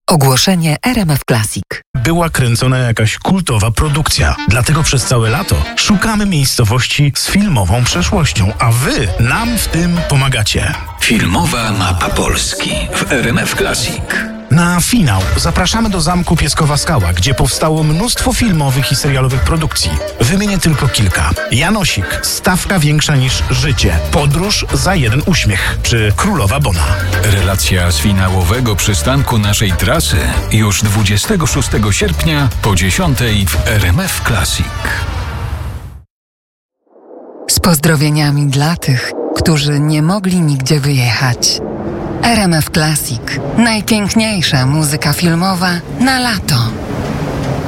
Ogłoszenie RMF Classic. Była kręcona jakaś kultowa produkcja. Dlatego przez całe lato szukamy miejscowości z filmową przeszłością, a wy nam w tym pomagacie. Filmowa mapa Polski w RMF Classic. Na finał zapraszamy do Zamku Pieskowa Skała, gdzie powstało mnóstwo filmowych i serialowych produkcji. Wymienię tylko kilka. Janosik, stawka większa niż życie. Podróż za jeden uśmiech. Czy Królowa Bona. Relacja z finałowego przystanku naszej trasy już 26 sierpnia po 10 w RMF Classic. Z pozdrowieniami dla tych, którzy nie mogli nigdzie wyjechać. RMF Classic. Najpiękniejsza muzyka filmowa na lato.